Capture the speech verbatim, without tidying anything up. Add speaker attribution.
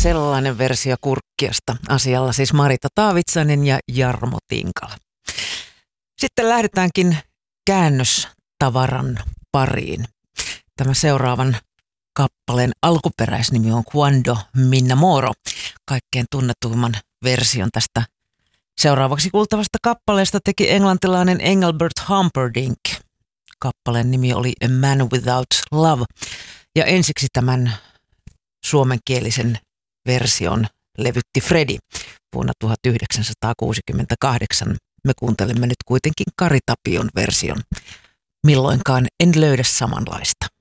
Speaker 1: Sellainen versio Kurkkiasta. Asialla siis Marita Taavitsainen ja Jarmo Tinkala. Sitten lähdetäänkin käännöstavaran pariin. Tämä seuraavan kappaleen alkuperäisnimi on Quando M'Innamoro. Kaikkein tunnetuimman version tästä seuraavaksi kuultavasta kappaleesta teki englantilainen Engelbert Humperdinck. Kappaleen nimi oli A Man Without Love. Ja ensiksi tämän suomenkielisen version levytti Fredi vuonna tuhatyhdeksänsataakuusikymmentäkahdeksan. Me kuuntelemme nyt kuitenkin Kari Tapion version. Milloinkaan en löydä samanlaista.